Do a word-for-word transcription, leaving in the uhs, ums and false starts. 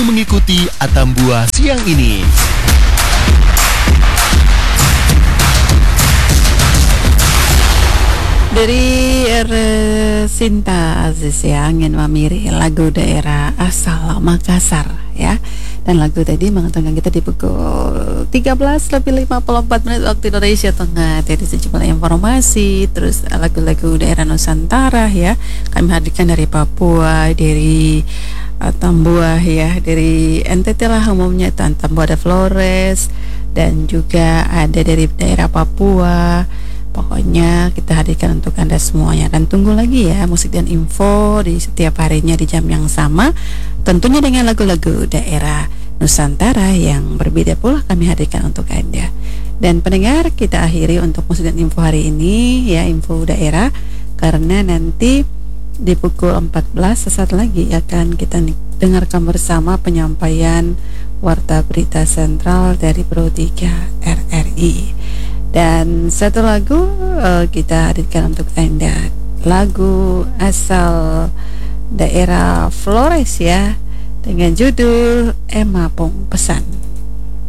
Mengikuti Atambua siang ini. Dari R. Sinta Aziz ya, ingin memiri lagu daerah asal Makassar ya. Dan lagu tadi mengantarkan kita di pukul tiga belas lebih lima puluh empat menit waktu Indonesia Tengah. Jadi sejumlah informasi, terus lagu-lagu daerah Nusantara ya. Kami hadirkan dari Papua, dari Tambua ya, dari N T T lah umumnya, Tambua ada Flores, dan juga ada dari daerah Papua. Pokoknya kita hadirkan untuk Anda semuanya. Dan tunggu lagi ya musik dan info di setiap harinya di jam yang sama, tentunya dengan lagu-lagu daerah Nusantara yang berbeda pula kami hadirkan untuk Anda. Dan pendengar, kita akhiri untuk musik dan info hari ini ya, info daerah, karena nanti di pukul empat belas sesaat lagi akan kita dengarkan bersama penyampaian Warta Berita Sentral dari Pro tiga R R I. Dan satu lagu uh, kita hadirkan untuk Anda, lagu asal daerah Flores ya, dengan judul Emma Pong Pesan.